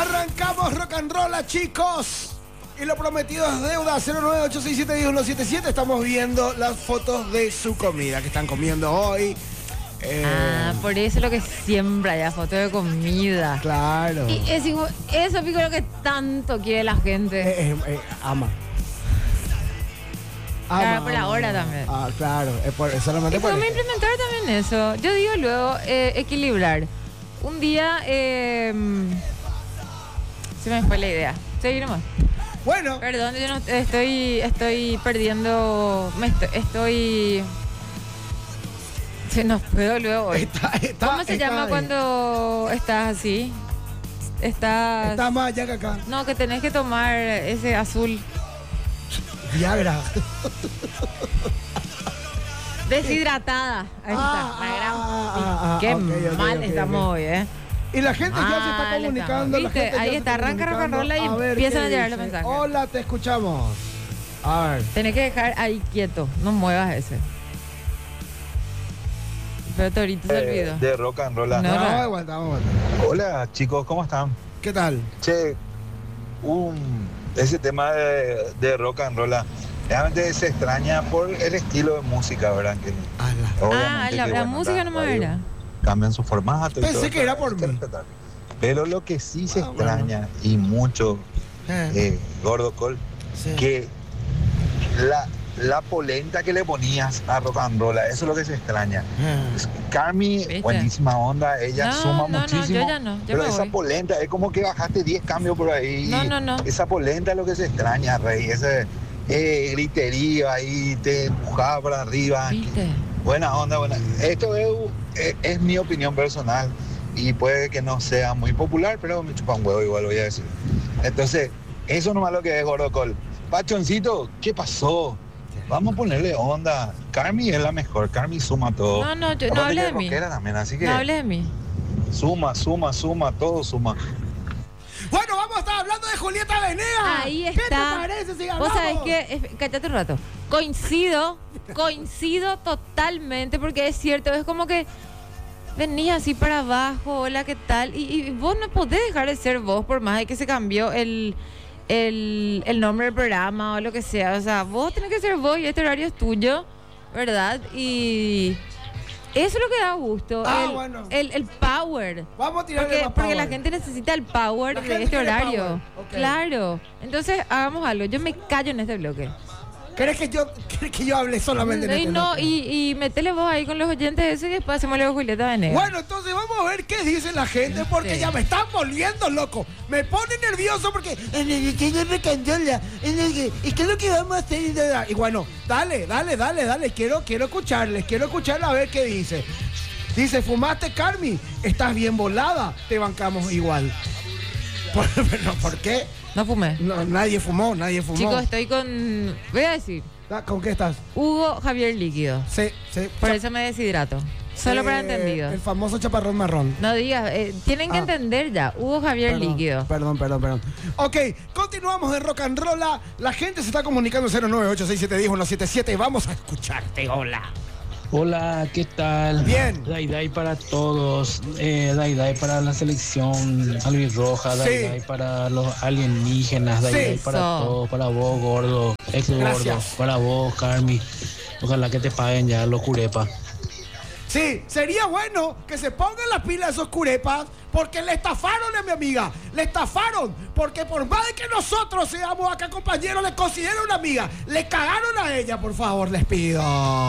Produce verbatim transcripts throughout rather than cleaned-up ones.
Arrancamos rock and roll, chicos. Y lo prometido es deuda. Cero nueve ocho seis siete uno uno siete siete. Estamos viendo las fotos de su comida que están comiendo hoy. Eh... Ah, por eso es lo que siempre hay fotos de comida. Claro. Y es, eso pico lo que tanto quiere la gente. Eh, eh, eh, ama. Ama. Claro, por ahora también. Ah, claro. Es por, solamente y podemos implementar también eso. Yo digo luego, eh, equilibrar. Un día, eh, se me fue la idea. Seguir nomás. Bueno. Perdón, yo no estoy, estoy perdiendo, me estoy, estoy se nos fue luego hoy. Está, está, ¿Cómo se llama ahí cuando estás así? Estás... Está más allá que acá. No, que tenés que tomar ese azul. Viagra. Deshidratada. Ahí ah, está. La gran... ah, ah, Qué okay, okay, mal okay, estamos okay. hoy, ¿eh? Y la gente mal ya se está comunicando. La gente ahí está, arranca rock and roll y empiezan a llegar los mensajes. Hola, te escuchamos. A ver. Tenés que dejar ahí quieto, no muevas ese. Pero Torito se olvidó. Eh, de rock and roll. No, no, no, aguanta, aguanta. Hola, chicos, ¿cómo están? ¿Qué tal? Che, un, ese tema de, de rock and roll realmente se extraña por el estilo de música, ¿verdad? Que, ah, la, la bueno, música no me era. Cambian su formato. Pensé y todo, que era por mí. Pero lo que sí se ah, extraña, bueno. y mucho, eh. Eh, Gordo Col, sí. que la, la polenta que le ponías a rock and roll, eso es lo que se extraña. Mm. Carmi, ¿viste? Buenísima onda, ella no, suma no, muchísimo. No, yo ya no, yo pero me esa voy. polenta es como que bajaste diez cambios por ahí. No, no, no. Esa polenta es lo que se extraña, Rey. Ese eh, griterío ahí, te empujaba para arriba. ¿Viste? Buena onda, buena. Esto es, es, es mi opinión personal y puede que no sea muy popular, pero me chupa un huevo igual, voy a decir. Entonces, eso nomás lo que es Gordo Col. Pachoncito, ¿qué pasó? Vamos a ponerle onda. Carmi es la mejor, Carmi suma todo. No, no, yo, no hables de mí. También, así que no hables de mí. Suma, suma, suma, todo suma. Bueno, vamos a estar hablando de Julieta Venegas. Ahí está. ¿Qué te parece si hablamos? Vos sabés que, cállate un rato. Coincido, coincido totalmente, porque es cierto, es como que venís así para abajo, hola, ¿qué tal? Y, y vos no podés dejar de ser vos, por más de que se cambió el, el, el nombre del programa o lo que sea. O sea, vos tenés que ser vos y este horario es tuyo, ¿verdad? Y eso es lo que da gusto. Ah, el, bueno. el, el power. Vamos a tirarle porque, más porque power. la gente necesita el power la de este horario. Okay. Claro. Entonces, hagamos algo. Yo me callo en este bloque. ¿Querés que yo, ¿querés que yo hable solamente no, en este no, bloque? y, y metele vos ahí con los oyentes de eso y después hacemos luego Julieta Venegas. Bueno, entonces vamos a ver qué dice la gente, porque sí. ya me están volviendo loco. Me pone nervioso porque... ¿Y qué es lo que vamos a hacer? Y bueno, dale, dale, dale, dale. Quiero, quiero escucharles, quiero escucharla a ver qué dice. Dice, ¿fumaste, Carmi? Estás bien volada. Te bancamos igual. ¿Por, pero, ¿por qué? No fumé. No, nadie fumó, nadie fumó. Chicos, estoy con... Voy a decir. ¿Con qué estás? Hugo Javier Líquido. Sí, sí. Por Chap eso me deshidrato. Solo eh, para entendido. El famoso chaparrón marrón. No digas, eh, tienen que ah. entender ya. Hugo Javier perdón, Líquido. Perdón, perdón, perdón. Ok, continuamos de rock and roll. La gente se está comunicando cero nueve ocho seis siete uno uno siete siete. Vamos a escucharte. Hola. Hola, ¿qué tal? Bien. Dai Dai para todos, eh, Dai Dai para la selección albirroja, Dai sí. Dai para los alienígenas, Dai sí. Dai para so. todos, para vos, gordo, ex gordo, para vos, Carmi. Ojalá que te paguen ya los curepas. Sí, sería bueno que se pongan las pilas esos curepas, porque le estafaron a mi amiga, le estafaron, porque por más de que nosotros seamos acá compañeros, le considero una amiga, le cagaron a ella, por favor, les pido.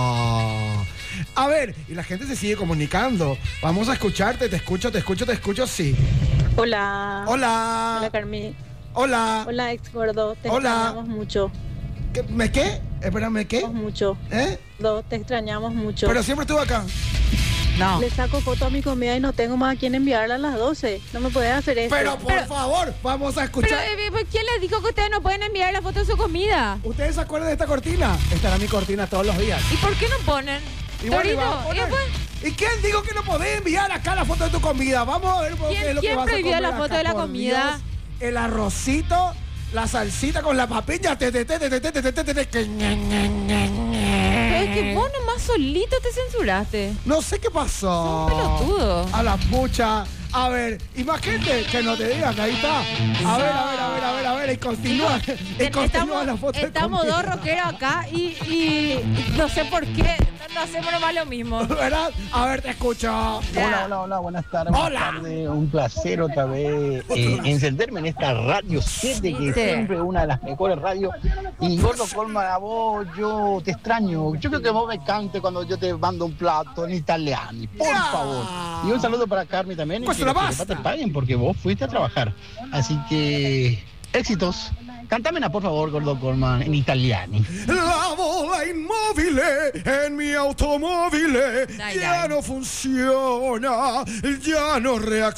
A ver, y la gente se sigue comunicando. Vamos a escucharte, te escucho, te escucho, te escucho, sí. Hola. Hola. Hola, Carmi. Hola. Hola, ex gordo, te Hola. extrañamos mucho. ¿Qué, ¿Me qué? Espérame, ¿qué? Mucho. ¿Eh? Do, te extrañamos mucho. Pero siempre estuve acá. No. Le saco foto a mi comida y no tengo más a quién enviarla a las doce. No me podés hacer eso. Pero por pero, favor, vamos a escuchar. Pero, ¿quién les dijo que ustedes no pueden enviar la foto de su comida? ¿Ustedes se acuerdan de esta cortina? Esta era mi cortina todos los días. ¿Y por qué no ponen? Igual Torito, ¿y, después? ¿Y quién dijo que no podés enviar acá la foto de tu comida? Vamos a ver qué es lo que vas a comer. ¿Quién prohibió la foto de la comida? Dios, el arrocito, la salsita con la papilla. Te, te, te, te, te, te, te, te, te, te, Pero es que vos nomás solito te censuraste. No sé qué pasó. Son pelotudos. A la pucha, A ver, imagínate que no te digan, ahí está. A ver, a ver, a ver, a ver, a ver, y continúa. Y continúa Estamos, la foto. estamos dos rockeros acá y, y no sé por qué no, no hacemos nomás lo mismo. ¿Verdad? A ver, te escucho. Hola, hola, hola, buenas tardes. Hola. Buenas tardes. Un placer otra vez eh, encenderme en esta Radio siete, que Sí. siempre es una de las mejores radios. Y Gordo Colman, a vos yo te extraño. Yo creo que vos me cantes cuando yo te mando un plato en italiano, por Ya. favor. Y un saludo para Carmen también. Y Pues que la los que basta. te paguen porque vos fuiste a trabajar. Así que, éxitos. Cántamela, por favor, Gordo Colman, en italiano. La bola inmóvil en mi automóvil Dai, ya dai. no funciona, ya no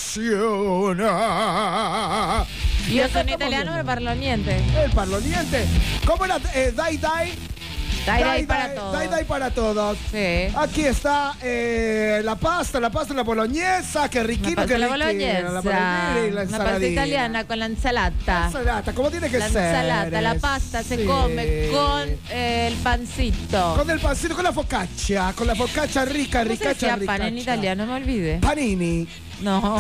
reacciona. Y yo soy italiano, pero parlo niente. El parloniente. ¿Cómo era? Eh, dai, dai. Dai, dai para todos. Dai, dai para todos. Sí. Aquí está eh, la pasta, la pasta, la boloñesa, qué riquito, Una qué pasta riquito. boloñesa, La boloñesa y la una pasta ensaladina. italiana con la ensalada. Ensalada, ¿cómo tiene que La ser? ensalada, la pasta se Sí. come con eh, el pancito. Con el pancito, con la focaccia, con la focaccia rica, ¿Cómo se ricaccia, decía pan en ricaccia. italiano? Me olvidé. Panini, No.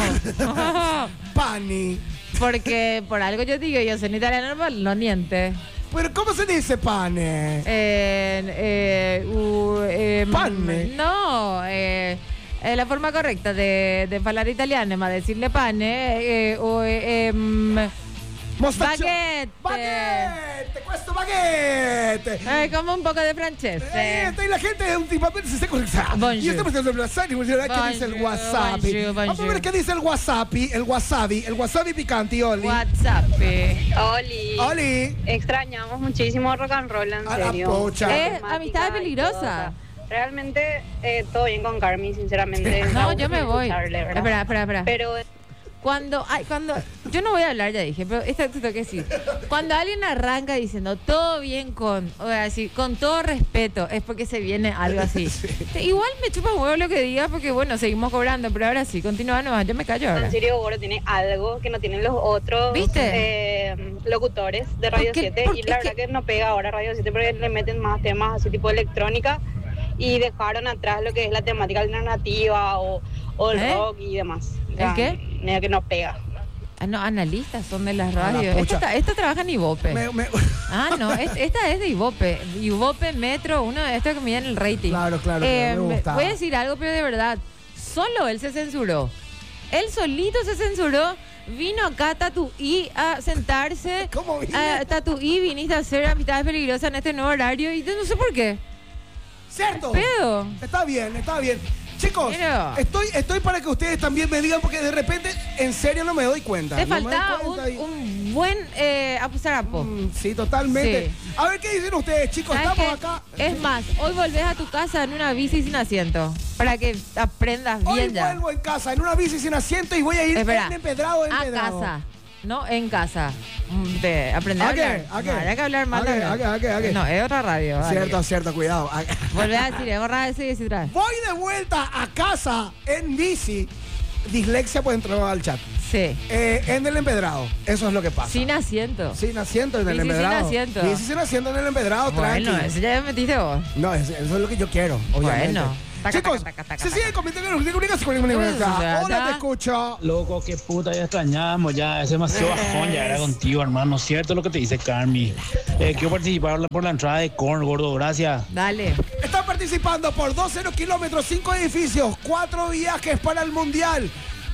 pani. Porque por algo yo digo, yo soy en italiano, pero no niente. Pero ¿cómo se dice pane? Eh, eh, u- em, Panne. No, eh, eh, la forma correcta de, de hablar italiano, ma decirle pane, eh, o eh, em, Mostaccio. baguette. Baguette, questo baguette. eh, como un poco de francese. Eh, y la gente últimamente se está conectando. Bonjour. Y estamos haciendo el WhatsApp y vamos a ver qué dice el Bonjour, wasabi. bonjour, Vamos a ver bonjour. qué dice el wasabi, el wasabi, el wasabi picante, Oli. WhatsApp. eh. Oli. Oli. Extrañamos muchísimo rock and roll, en A la serio. pocha. La Eh, temática amistad y peligrosa. todo. Realmente eh, todo bien con Carmi, sinceramente. No, Da yo gusto me voy. escucharle, ¿verdad? Espera, espera, espera. Pero Cuando, ay, cuando, yo no voy a hablar, ya dije, pero esto tengo que decir. Cuando alguien arranca diciendo todo bien con, o sea, así, con todo respeto, es porque se viene algo así. Igual me chupa un huevo lo que diga, porque bueno, seguimos cobrando, pero ahora sí, continúa nomás, yo me callo ahora. en serio, Goro tiene algo que no tienen los otros ¿Viste? eh, locutores de Radio Porque- siete. porque Y la es verdad que... no pega ahora Radio siete porque le meten más temas así tipo electrónica y dejaron atrás lo que es la temática alternativa o, o el ¿Eh? rock y demás. O ¿El sea, qué? medio que no pega. Ah, no, analistas son de las A la radios. pucha. Esta, esta trabaja en Ibope. Me- me- Ah, no, es- esta es de Ibope. Ibope, Metro, uno de estos que miden el rating. Claro, claro, Eh, claro, me gusta. voy a decir algo, pero de verdad, solo él se censuró. Él solito se censuró. Vino acá a Tatuí a sentarse. ¿Cómo vine? A Tatuí viniste a hacer amistades peligrosas en este nuevo horario y yo no sé por qué. ¿Cierto? Pedo. Está bien, está bien. Chicos, Pero- estoy, estoy para que ustedes también me digan, porque de repente, en serio, no me doy cuenta. Te No me doy faltaba un, cuenta y- un buen eh, apuzarapo. Mm, sí, totalmente. Sí. A ver, ¿qué dicen ustedes, chicos? ¿Sabes Estamos qué? acá. Es más, hoy volvés a tu casa en una bici sin asiento. Para que aprendas Hoy bien ya. vuelvo en casa, en una bici sin asiento, y voy a ir Espera, en empedrado, a empedrado. casa, no en casa. Mm, De aprender a, ¿A qué? hablar. ¿A qué? No, hay que hablar más ¿A qué? también. ¿A qué? ¿A qué? ¿A qué? No, es otra radio. dale. Cierto, cierto, cuidado. A- Volvé a decir, es borrar eso y decir otra vez. Voy de vuelta a casa en bici. Dislexia puede entrar al chat. Sí. Eh, en el empedrado. Eso es lo que pasa. Sin asiento. Sin asiento en el Bici sin empedrado. asiento. Bici sin asiento en el empedrado, Bueno, tranqui. eso ya me metiste vos. No, es- eso es lo que yo quiero, obviamente. Bueno. Taca, Chicos, taca, taca, taca, se taca. sigue comentando con Hola, te escucho. Loco, qué puta, ya extrañamos, ya es demasiado bajón, ya era contigo, hermano. Cierto lo que te dice Carmi. Eh, quiero participar por la entrada de Korn, gordo, gracias. Dale. Están participando por dos cero kilómetros, cinco edificios, cuatro viajes para el mundial.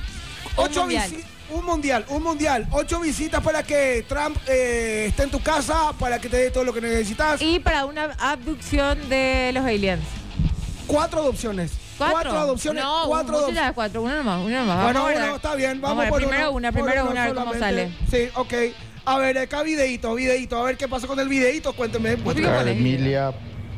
Un Ocho mundial. visi- Un mundial, un mundial. Ocho visitas para que Trump eh, esté en tu casa, para que te dé todo lo que necesitas. Y para una abducción de los aliens. Cuatro adopciones. ¿Cuatro? adopciones. No, cuatro mucho adop- ya, cuatro. Una nomás, una nomás. Bueno, Vamos a uno, ver. está bien. Vamos, a ver, por primero uno, una, por primero uno una, a ver cómo solamente. sale. Sí, ok. A ver, acá videito, videito. A ver qué pasó con el videito. Cuénteme. Digo, vale. Emilia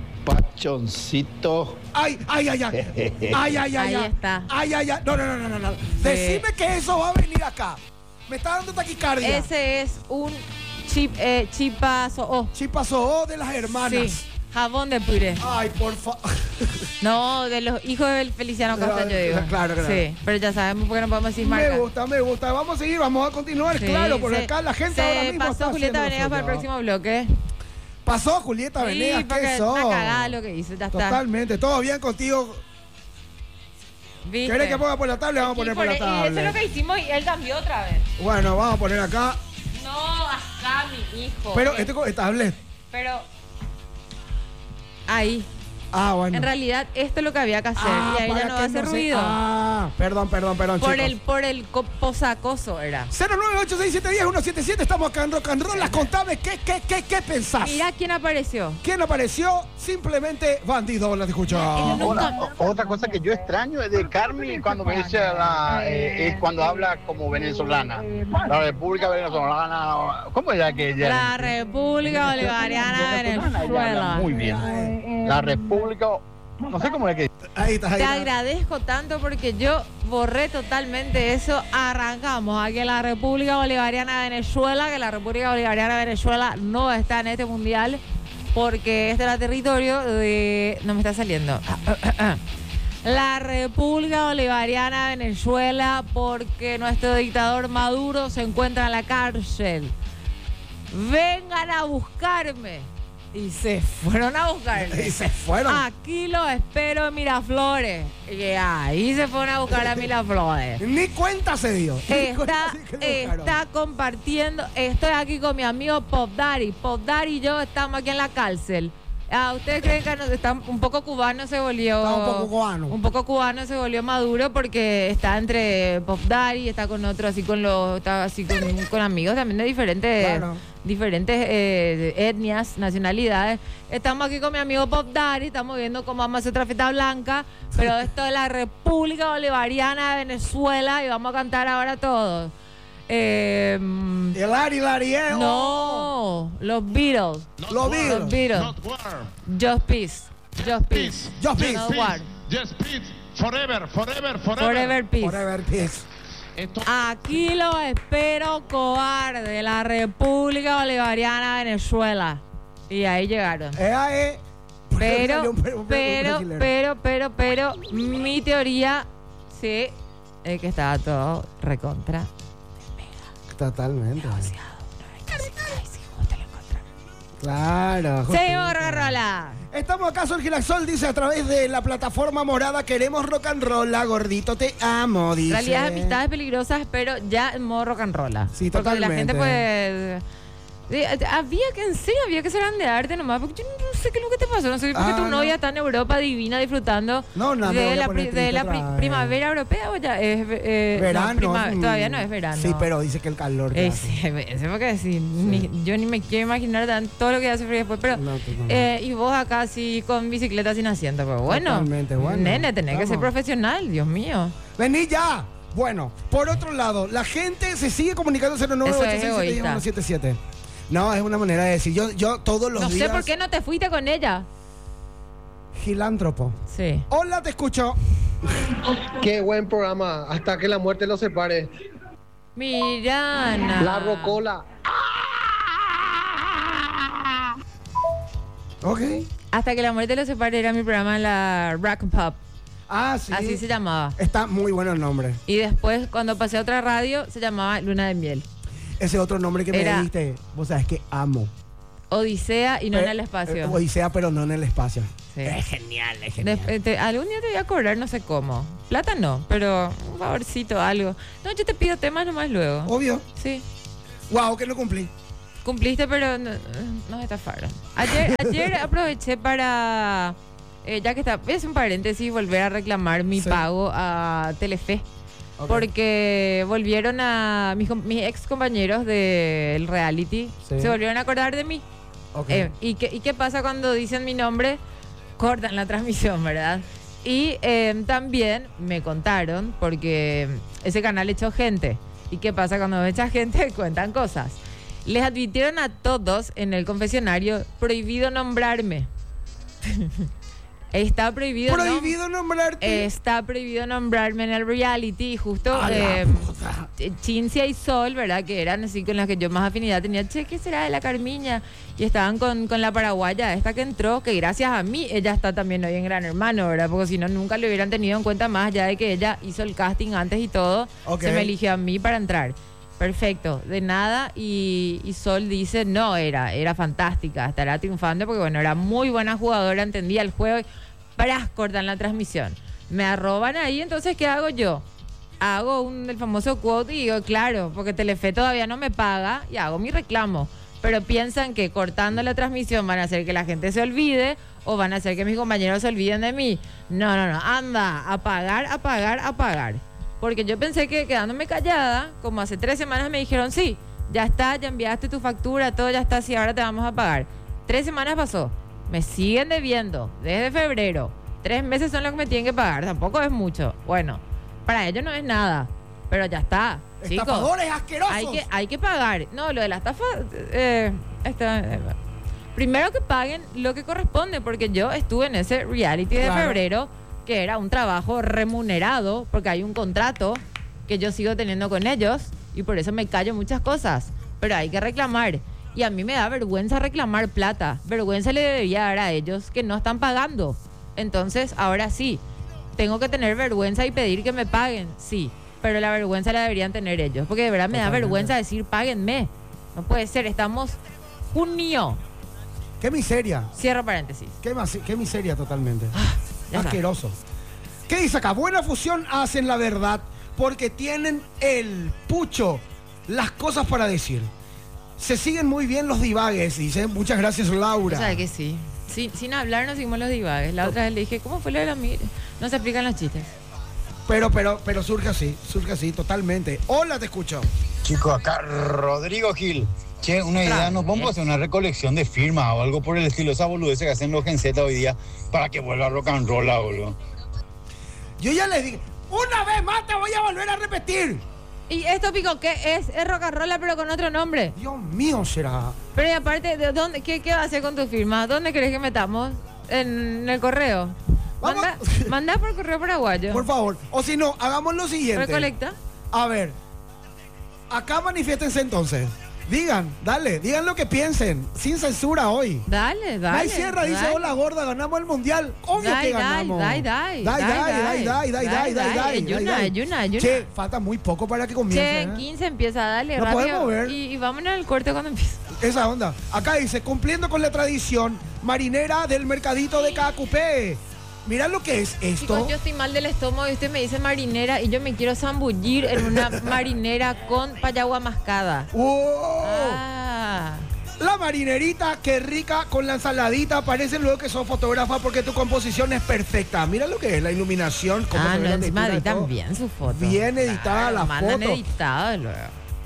Pachoncito. Ay, ay, ay, ay. Ay, ay, ay, Ahí ay. está. Ay, ay, ay. No, no, no, no, no, no. Decime que eso va a venir acá. Me está dando taquicardia. Ese es un chip, eh, chipazo. Oh, Sí pasó de las hermanas. sí. Jabón de puré. Ay, por favor. No, de los hijos del Feliciano Castaño, Claro, digo. claro, claro. Sí, pero ya sabemos por qué no podemos decir Me marca. gusta, me gusta. Vamos a seguir, vamos a continuar, Sí, claro, porque se- acá la gente se ahora mismo pasó está Julieta haciendo lo Venegas para el suyo. próximo bloque. Pasó Julieta Venegas, Sí, porque ¿qué una sos? cagada lo que hizo, ya está. Totalmente, todo bien contigo. ¿Viste? ¿Querés que ponga por la tablet? Vamos a poner Y por la por- y eso es lo tablet. que hicimos y él cambió otra vez. Bueno, vamos a poner acá. No, acá mi hijo. Pero Eh, este co- tablet. Pero ahí. Ah, bueno. En realidad esto es lo que había que hacer Ah, y ahí ya para no que hace no se- ruido. Ah, perdón, perdón, perdón, por chicos. el por el co- posacoso era. cero nueve ocho seis siete uno cero uno siete siete, estamos acá en Rock and Roll. Las contame, ¿qué, qué, qué, qué pensás? Mira quién apareció. ¿Quién apareció? Simplemente bandido, la escucho. Ahora, o- otra cosa que yo extraño es de Carmi cuando me dice la, eh, es cuando habla como venezolana. La República Venezolana. ¿Cómo era que ella? La República Bolivariana de Ella habla Venezuela. muy bien. La República. No sé cómo es que. Ahí está, ahí Te está. agradezco tanto porque yo borré totalmente eso. Arrancamos aquí en la República Bolivariana de Venezuela, que la República Bolivariana de Venezuela no está en este mundial porque este era territorio de... No me está saliendo. La República Bolivariana de Venezuela porque nuestro dictador Maduro se encuentra en la cárcel. Vengan a buscarme. Y se fueron a buscarme. Y se fueron. Aquí lo espero en Miraflores. Y ahí se fueron a buscar a Miraflores. Ni cuenta se dio. Ni cuenta Está, se que lo buscaron. está compartiendo. Estoy aquí con mi amigo Pop Daddy. Pop Daddy y yo estamos aquí en la cárcel. Ah, ¿ustedes creen que nos está un poco cubano se volvió? Está un poco cubano. Un poco cubano se volvió Maduro porque está entre Pop Daddy, está con otro así con los, está así con, con amigos también de diferentes, Claro. diferentes eh, etnias, nacionalidades. Estamos aquí con mi amigo Pop Daddy, estamos viendo cómo vamos a hacer otra fiesta blanca, pero esto es la República Bolivariana de Venezuela y vamos a cantar ahora todos. Eh, El Ari Lariel. no, los Beatles. Los Beatles. Los Beatles. Not war. Just Peace. Just Peace. Just Peace. No war. Just peace. Forever, forever, forever. Forever Peace. Forever Peace. Esto Aquí lo espero, cobarde, la República Bolivariana de Venezuela. Y ahí llegaron. Ea, eh. Pero, Salió un per- un- un pero, brasilero. pero, pero, pero, mi teoría, sí, es que estaba todo recontra. Totalmente. Claro. Seguimos, Rola. Estamos acá, Sol Giraxol dice a través de la plataforma morada, queremos rock and roll, la gordito te amo, dice. Realidades, amistades peligrosas, pero ya en modo rock and roll. Sí, porque la totalmente. gente pues... sí, había que, en serio, había que ser arte nomás, porque yo no sé qué es lo que te pasó, no sé por qué Ah, tu no. novia está en Europa divina disfrutando No, no, me voy de a la, poner pri- triste de la otra pri- vez. primavera europea o ya es eh, Verano. no, prima- mm, todavía no es verano. Sí, pero dice que el calor. que Eh, hace. sí, ese porque sí, ni- yo ni me quiero imaginar tan- todo lo que hace frío después, pero No, totalmente. eh, y vos acá así con bicicleta sin asiento, pero bueno, Totalmente, bueno, nene, tenés que ser vamos. profesional, Dios mío. Vení ya. Bueno, por otro lado, la gente se sigue comunicando cero nueve ocho seis siete uno siete siete. No, es una manera de decir. Yo, yo todos los No sé días. por qué no te fuiste con ella. Gilántropo. Sí. Hola, te escucho. Qué buen programa, hasta que la muerte los separe. Mirana. La rocola. Ok. Hasta que la muerte los separe era mi programa en la Rock and Pop. Ah, sí. Así se llamaba. Está muy bueno el nombre. Y después, cuando pasé a otra radio, se llamaba Luna de Miel. Ese otro nombre que me Era- diste, vos sabes que amo. Odisea y no en Eh, el espacio. eh, Odisea, pero no en el espacio. Sí. Es genial, es genial. Desp- te- algún día te voy a cobrar, no sé cómo. Plata no, pero un favorcito, algo. No, yo te pido temas nomás luego. Obvio. Sí. Wow, que no cumplí. Cumpliste, pero no- nos estafaron. Ayer, ayer aproveché para, eh, ya que está, voy a hacer un paréntesis, volver a reclamar mi Sí. pago a Telefe. Ok. Porque volvieron a mis, com- mis ex compañeros del reality, Sí. se volvieron a acordar de mí. Ok. Eh, ¿y, qué, ¿Y qué pasa cuando dicen mi nombre? Cortan la transmisión, ¿verdad? Y eh, también me contaron, porque ese canal echó gente. ¿Y qué pasa cuando echa gente? Cuentan cosas. Les advirtieron a todos en el confesionario, prohibido nombrarme. Está prohibido, nom- Prohibido nombrarte. Está prohibido nombrarme en el reality y justo A la eh, puta. Cincia y Sol, ¿verdad? Que eran así con las que yo más afinidad tenía. Che, ¿qué será de la Carmiña? Y estaban con, con la paraguaya esta que entró, que gracias a mí ella está también hoy en Gran Hermano, ¿verdad? Porque si no, nunca le hubieran tenido en cuenta más allá de que ella hizo el casting antes y todo. Ok. Se me eligió a mí para entrar. Perfecto, de nada. Y, y Sol dice, no, era, era fantástica, estará triunfando porque, bueno, era muy buena jugadora, entendía el juego. Y ¡pras! Cortan la transmisión. Me arroban ahí, entonces, ¿qué hago yo? Hago un, el famoso quote y digo, claro, porque Telefe todavía no me paga y hago mi reclamo. Pero piensan que cortando la transmisión van a hacer que la gente se olvide o van a hacer que mis compañeros se olviden de mí. No, no, no, anda, a pagar, a pagar, a pagar. Porque yo pensé que quedándome callada, como hace tres semanas me dijeron, sí, ya está, ya enviaste tu factura, todo ya está, sí, ahora te vamos a pagar. Tres semanas pasó, me siguen debiendo desde febrero. Tres meses son los que me tienen que pagar, tampoco es mucho. Bueno, para ellos no es nada, pero ya está. Chicos, Estafadores asquerosos. hay que, hay que pagar. No, lo de la estafa, eh, está, eh, primero que paguen lo que corresponde, porque yo estuve en ese reality de Claro. febrero, que era un trabajo remunerado, porque hay un contrato que yo sigo teniendo con ellos, y por eso me callo muchas cosas, pero hay que reclamar. Y a mí me da vergüenza reclamar plata. Vergüenza le debería dar a ellos que no están pagando. Entonces, ahora sí, tengo que tener vergüenza y pedir que me paguen, sí. Pero la vergüenza la deberían tener ellos. Porque de verdad me da Totalmente. vergüenza decir, páguenme. No puede ser, estamos junio. Qué miseria. Cierro paréntesis. Qué, mas- qué miseria totalmente. ya está. Asqueroso. ¿Qué dice acá? Buena fusión hacen la verdad porque tienen el pucho, las cosas para decir. Se siguen muy bien los divagues, dice. Muchas gracias, Laura. O sea que sí. Sin, sin hablar nos seguimos los divagues. La otra vez le dije, ¿cómo fue lo de la mire? No se explican los chistes. Pero, pero, pero surge así, surge así, totalmente. Hola, te escucho. Chicos, acá Rodrigo Gil. Che, una idea, nos vamos a hacer una recolección de firmas o algo por el estilo, esa boludez que hacen los Gen Z hoy día para que vuelva rock and roll, boludo. Yo ya les dije, una vez más te voy a volver a repetir. ¿Y esto, Pico, qué es? Es rock and roll, pero con otro nombre. Dios mío, será. Pero y aparte, ¿de dónde, qué, ¿qué va a hacer con tu firma? ¿Dónde querés que metamos? ¿En el correo? Vamos. Manda, manda por correo paraguayo. Por favor. O si no, hagamos lo siguiente. ¿Recolecta? A ver. Acá manifiéstense entonces. Digan, dale, digan lo que piensen. Sin censura hoy. Dale, dale. Nay Sierra dice, dale. hola gorda, ganamos el mundial. Obvio Dai, que dai, ganamos. dai, dai, Dai, dai, dai, dai, dai, dai, dai, dai, dai, dai, Ayuna, dai, ayuna, ayuna. Che, falta muy poco para que comience. Che, ¿eh? en quince empieza, dale, No rápido. podemos ver. Y, y vámonos al corte cuando empiece. Esa onda. Acá dice, cumpliendo con la tradición marinera del mercadito de Cacupé. Mirá lo que es esto. Chicos, yo estoy mal del estómago y usted me dice marinera y yo me quiero zambullir en una marinera con payagua mascada. ¡Oh! Ah. La marinerita, qué rica, con la ensaladita. Parece luego que sos fotógrafa porque tu composición es perfecta. Mira lo que es la iluminación. Cómo Ah, se ve no, la encima textura y editan todo. bien su foto. Bien editada la Mandan foto. editada luego.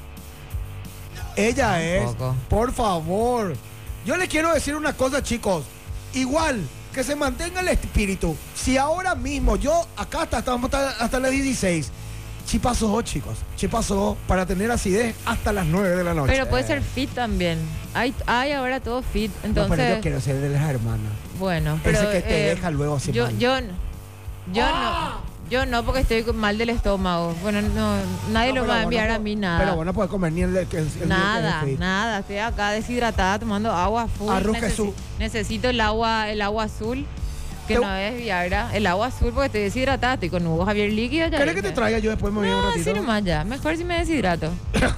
Ella es, Tampoco. por favor. Yo les quiero decir una cosa, chicos. Igual, que se mantenga el espíritu. Si ahora mismo, yo acá hasta, estamos hasta, hasta las dieciséis. Sí pasó, chicos. Sí pasó para tener acidez hasta las nueve de la noche. Pero puede ser fit también. Hay, hay ahora todo fit. No, Entonces, pero yo quiero ser de las hermanas. bueno, pero Ese que te eh, deja luego así yo, mal. yo, no- yo no. Yo no, porque estoy con mal del estómago. Bueno, no, nadie No, lo pero va a vos enviar no a po- mí nada. Pero vos no puedes comer ni el, el, el- el Nada, el- el- nada. Estoy acá deshidratada tomando agua full. Arroz Necesi- Jesús. necesito el agua, el agua azul, que Te- no es Viagra. El agua azul porque estoy deshidratada. Estoy con Hugo Javier líquido. Ya ¿Querés que dije. te traiga? Yo después me voy a un No, ratito. así nomás ya. Mejor si me deshidrato.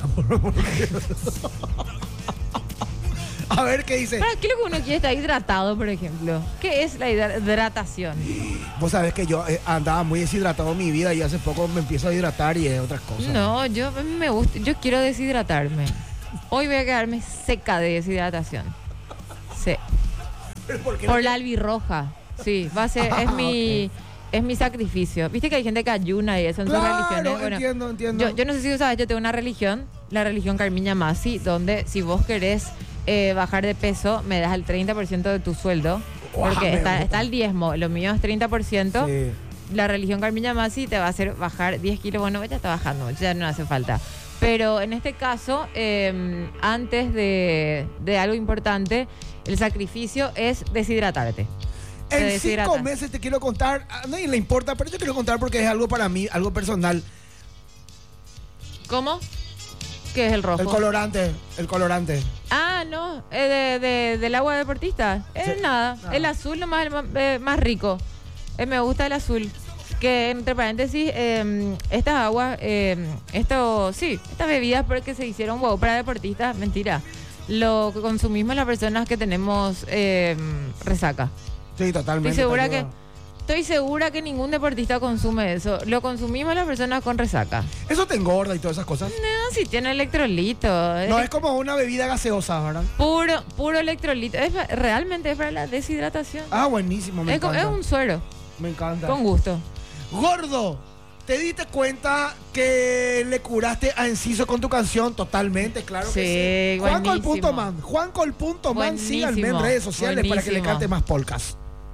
A ver qué dice. ¿Para qué lo que uno quiere estar hidratado, por ejemplo? ¿Qué es la hidra- hidratación? Vos sabés que yo eh, andaba muy deshidratado en mi vida y hace poco me empiezo a hidratar y es otras cosas. No, yo a mí me gusta, yo quiero deshidratarme. Hoy voy a quedarme seca de deshidratación. Sí. ¿Pero por qué no Por la albirroja. Sí, va a ser, es Ah, mi, es mi sacrificio. Viste que hay gente que ayuna y eso en sus Claro, religiones. Bueno, entiendo, entiendo. Yo, yo no sé si tú sabes, yo tengo una religión, la religión Carmiña Masi, donde si vos querés eh, bajar de peso, me das el treinta por ciento de tu sueldo. Guau, Porque me está, gusta. está el diezmo, lo mío es treinta por ciento. Sí. La religión Carmiña Masi te va a hacer bajar diez kilos. Bueno, ya está bajando, ya no hace falta. Pero en este caso, eh, antes de, de algo importante, el sacrificio es deshidratarte. Te En deshidrata. cinco meses te quiero contar, a nadie le importa, pero yo quiero contar porque es algo para mí, algo personal. ¿Cómo? ¿Qué es el rojo? El colorante, el colorante. Ah, no, eh, de, de- del agua deportista. Es Sí. nada, Nada. el azul nomás el más, eh, más rico. Eh, me gusta el azul. Que entre paréntesis, eh, estas aguas, eh, esto, sí, estas bebidas porque se hicieron wow para deportistas, mentira. Lo que consumimos las personas que tenemos eh, resaca. Sí, totalmente. Estoy segura te que ayuda. estoy segura que ningún deportista consume eso. Lo consumimos las personas con resaca. Eso te engorda y todas esas cosas. No, si tiene electrolito. No, es como una bebida gaseosa, ¿verdad? Puro, puro electrolito. Es, pa- realmente es para la deshidratación. Ah, buenísimo, me es, co- encanta. es un suero. Me encanta. Con gusto. Gordo, ¿te diste cuenta que le curaste a Enciso con tu canción? Totalmente, claro Sí, que sí. Juan buenísimo. Colpunto Man. Juan Colpunto Man, síganme en Buenísimo, redes sociales para que le buenísimo. cante más polcas.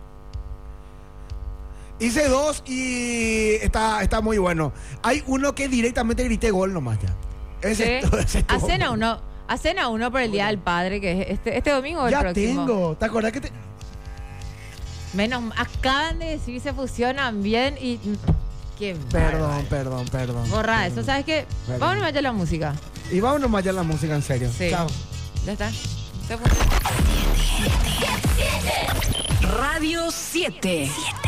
Hice dos y está, está muy bueno. Hay uno que directamente grité gol nomás ya. Ese Sí. es todo, ese es todo. Hacen a uno, hacen a uno por el Día del Padre, que es este, este domingo o el Ya próximo. tengo. ¿Te acordás que te...? Menos, acaban de decir se fusionan bien y... Qué Perdón, bárbaro. perdón, perdón. Borra perdón. eso, ¿sabes qué? Perdón. Vámonos allá a la música. Y vámonos más allá a la música, en serio. Sí. Chao. Ya está. Se fue. Radio siete.